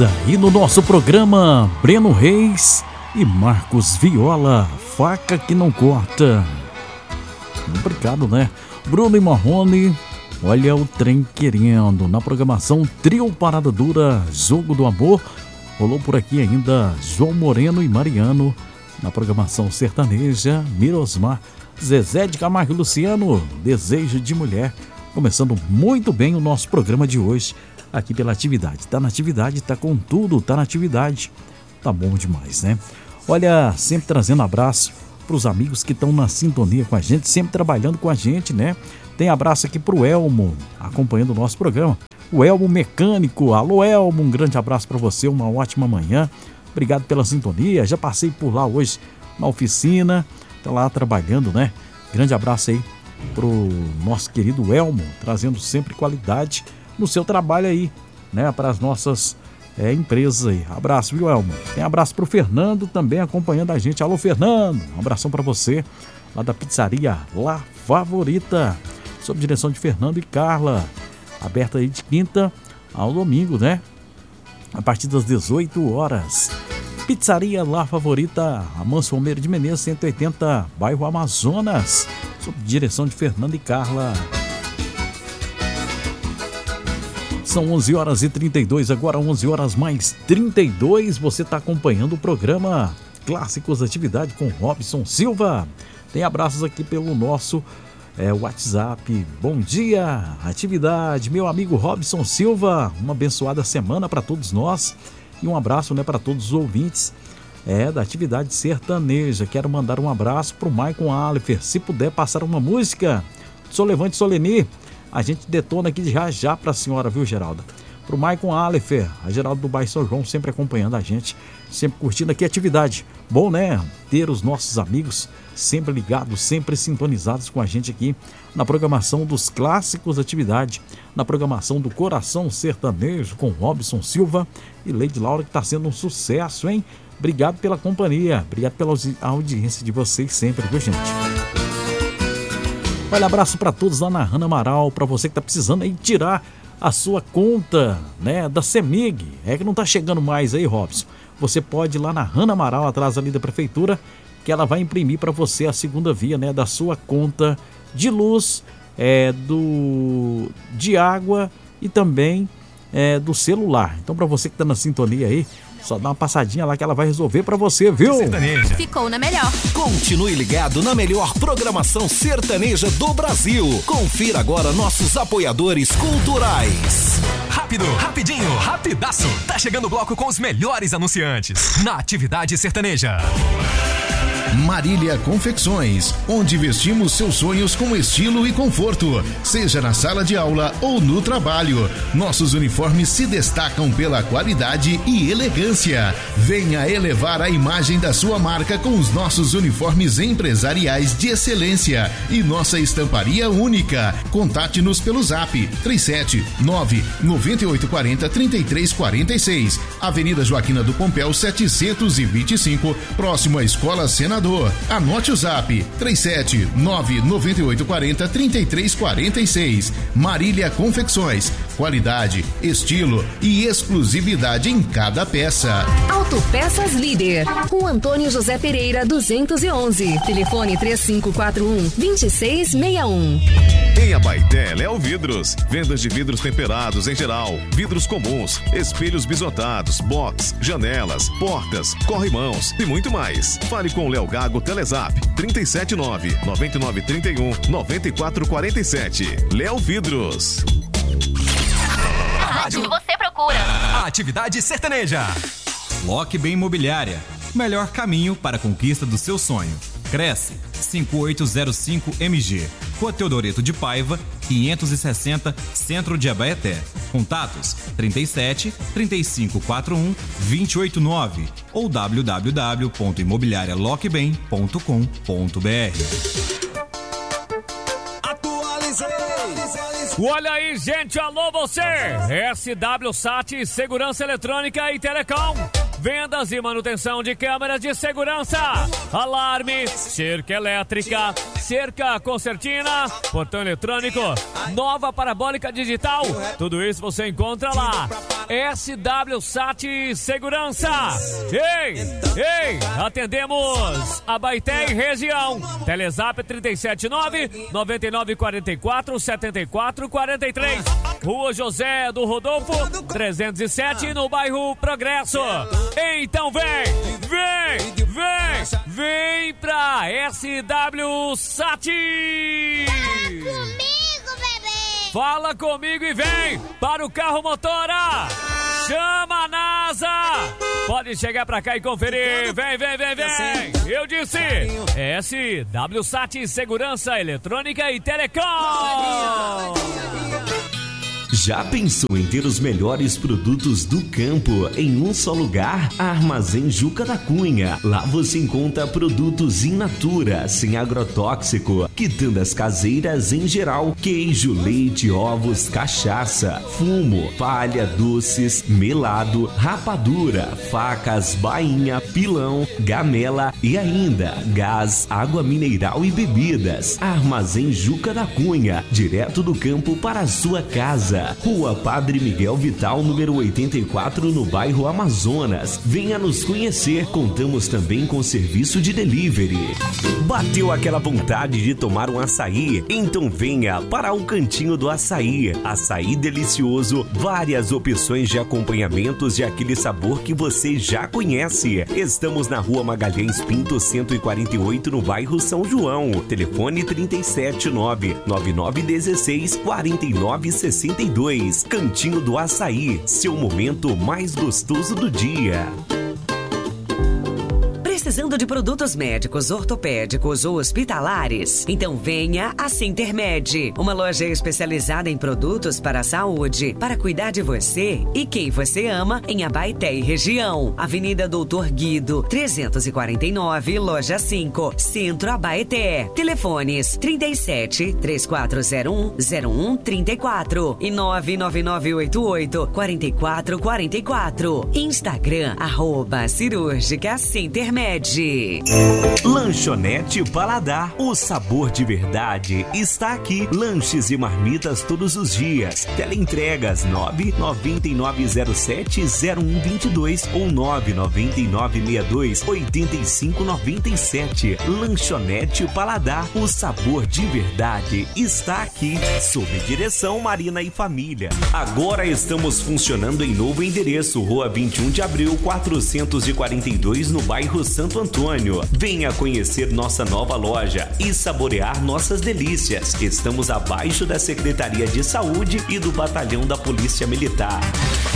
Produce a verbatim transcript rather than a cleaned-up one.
aí no nosso programa, Breno Reis e Marcos Viola, faca que não corta. Obrigado, né? Bruno e Marrone, olha o trem querendo. Na programação, Trio Parada Dura, Jogo do Amor. Rolou por aqui ainda João Moreno e Mariano. Na programação sertaneja, Mirosmar, Zezé de Camargo e Luciano, Desejo de Mulher. Começando muito bem o nosso programa de hoje aqui pela Atividade. Tá na atividade, tá com tudo, tá na atividade. Tá bom demais, né? Olha, sempre trazendo abraço para os amigos que estão na sintonia com a gente, sempre trabalhando com a gente, né? Tem abraço aqui pro Elmo, acompanhando o nosso programa. O Elmo Mecânico. Alô, Elmo, um grande abraço para você, uma ótima manhã. Obrigado pela sintonia. Já passei por lá hoje na oficina, tá lá trabalhando, né? Grande abraço aí pro nosso querido Elmo, trazendo sempre qualidade no seu trabalho aí, né? Para as nossas é, empresas aí. Abraço, viu, Elmo? Tem abraço pro Fernando também acompanhando a gente. Alô, Fernando, um abração para você lá da pizzaria La Favorita, sob direção de Fernando e Carla, aberta aí de quinta ao domingo, né? A partir das dezoito horas. Pizzaria La Favorita, Amâncio Romero de Menezes, cento e oitenta, bairro Amazonas, sob direção de Fernando e Carla. São onze horas e trinta e dois, agora onze horas mais trinta e dois. Você está acompanhando o programa Clássicos Atividade com Robson Silva. Tem abraços aqui pelo nosso é, WhatsApp. Bom dia, Atividade, meu amigo Robson Silva. Uma abençoada semana para todos nós. E um abraço, né, para todos os ouvintes é, da Atividade Sertaneja. Quero mandar um abraço para o Maicon Alifer. Se puder passar uma música, Solevante Soleni, a gente detona aqui já já para a senhora, viu, Geralda? Para o Maicon Alifer, a Geralda do bairro São João, sempre acompanhando a gente, sempre curtindo aqui a atividade. Bom, né? Ter os nossos amigos sempre ligados, sempre sintonizados com a gente aqui na programação dos Clássicos Atividade, na programação do Coração Sertanejo com Robson Silva e Lady Laura, que está sendo um sucesso, hein? Obrigado pela companhia, obrigado pela audiência de vocês sempre, viu, gente? Olha, abraço para todos lá na Hanna Amaral, para você que está precisando aí tirar a sua conta, né, da CEMIG. É que não está chegando mais aí, Robson. Você pode ir lá na Hanna Amaral, atrás ali da prefeitura, que ela vai imprimir para você a segunda via, né, da sua conta de luz, é, do, de água e também é, do celular. Então, para você que está na sintonia aí, só dá uma passadinha lá que ela vai resolver pra você, viu? Sertaneja. Ficou na melhor. Continue ligado na melhor programação sertaneja do Brasil. Confira agora nossos apoiadores culturais. Rápido, rapidinho, rapidaço. Tá chegando o bloco com os melhores anunciantes na Atividade Sertaneja. Marília Confecções, onde vestimos seus sonhos com estilo e conforto, seja na sala de aula ou no trabalho. Nossos uniformes se destacam pela qualidade e elegância. Venha elevar a imagem da sua marca com os nossos uniformes empresariais de excelência e nossa estamparia única. Contate-nos pelo zap três sete nove, nove oito quatro zero, três três quatro seis, Avenida Joaquina do Pompéu setecentos e vinte e cinco, próximo à Escola Senador. Anote o zap três sete nove, nove oito quatro zero, três três quatro seis. Marília Confecções, qualidade, estilo e exclusividade em cada peça. Autopeças Líder, Rua Antônio José Pereira duzentos e onze, telefone três cinco quatro um, dois seis seis um. Em Abaeté, Léo Vidros, vendas de vidros temperados em geral, vidros comuns, espelhos bisotados, box, janelas, portas, corrimãos e muito mais. Fale com o Léo Gago Telezap trinta e sete nove, nove nove três um, nove quatro quatro sete. Léo Vidros. A rádio que você procura. A Atividade Sertaneja. Lock Bem Imobiliária, melhor caminho para a conquista do seu sonho. Cresce cinco oito zero cinco M G, Rua Teodoreto de Paiva, quinhentos e sessenta, Centro de Abaeté. Contatos trinta e sete, trinta e cinco quarenta e um, vinte e oito nove ou w w w ponto imobiliária lock bem ponto com ponto b r. Olha aí, gente, alô você! S W Sat, Segurança Eletrônica e Telecom. vendas e manutenção de câmeras de segurança, alarme, cerca elétrica, cerca concertina, portão eletrônico, nova parabólica digital, tudo isso você encontra lá. S W Sat Segurança. Ei, ei, atendemos Abaeté e região. Telezap trinta e sete nove, noventa e nove quarenta e quatro, setenta e quatro quarenta e três. Rua José do Rodolfo, trezentos e sete, no bairro Progresso. Então vem, vem, vem, vem pra S W Sat. Fala comigo e vem para o carro motora. Chama a NASA. Pode chegar pra cá e conferir. Vem, vem, vem, vem. Eu disse S W Sat Segurança Eletrônica e Telecom. Já pensou em ter os melhores produtos do campo em um só lugar? Armazém Juca da Cunha. Lá você encontra produtos in natura, sem agrotóxico, quitandas caseiras em geral, queijo, leite, ovos, cachaça, fumo, palha, doces, melado, rapadura, facas, bainha, pilão, gamela e ainda gás, água mineral e bebidas. Armazém Juca da Cunha, direto do campo para a sua casa. Rua Padre Miguel Vital, número oitenta e quatro, no bairro Amazonas. Venha nos conhecer, contamos também com serviço de delivery. Bateu aquela vontade de tomar um açaí? Então venha para o Cantinho do Açaí. Açaí delicioso, várias opções de acompanhamentos e aquele sabor que você já conhece. Estamos na Rua Magalhães Pinto, cento e quarenta e oito, no bairro São João. Telefone trinta e sete nove, nove nove um seis, quatro nove seis dois. Cantinho do Açaí, seu momento mais gostoso do dia. Precisando de produtos médicos, ortopédicos ou hospitalares? Então venha a Sintermed, uma loja especializada em produtos para a saúde, para cuidar de você e quem você ama em Abaeté e região. Avenida Doutor Guido, trezentos e quarenta e nove, loja cinco, Centro Abaeté. Telefones trinta e sete, três quatro zero um, zero um três quatro e nove nove nove oito oito, quatro quatro quatro quatro. Instagram, arroba cirúrgica Sintermed. Lanchonete Paladar, o sabor de verdade está aqui. Lanches e marmitas todos os dias. Teleentregas nove nove nove zero sete zero um dois dois ou nove nove nove seis dois oito cinco nove sete. Lanchonete Paladar, o sabor de verdade está aqui. Sob direção Marina e Família. Agora estamos funcionando em novo endereço, Rua vinte e um de abril, quatrocentos e quarenta e dois, no bairro Santo Antônio. Venha conhecer nossa nova loja e saborear nossas delícias. Estamos abaixo da Secretaria de Saúde e do Batalhão da Polícia Militar.